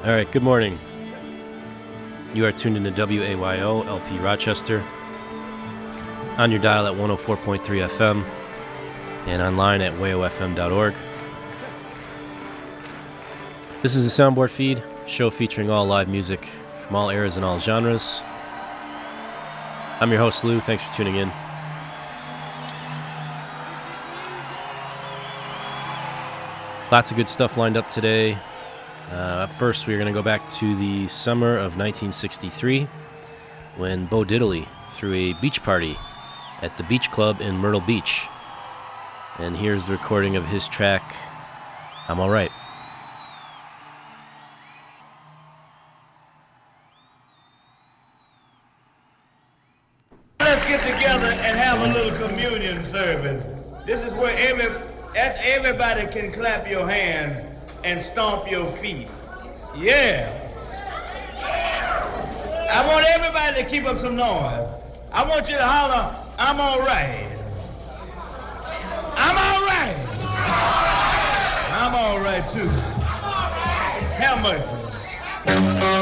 All right, good morning. You are tuned into WAYO LP Rochester on your dial at 104.3 FM and online at wayofm.org. This is a soundboard feed, show featuring all live music from all eras and all genres. I'm your host, Lou. Thanks for tuning in. Lots of good stuff lined up today. Up first, we're going to go back to the summer of 1963 when Bo Diddley threw a beach party at the Beach Club in Myrtle Beach. And here's the recording of his track, I'm Alright. Let's get together and have a little communion service. This is where everybody can clap your hands and stomp your feet. Yeah. I want everybody to keep up some noise. I want you to holler, I'm all right. I'm all right. I'm all right too. Have mercy.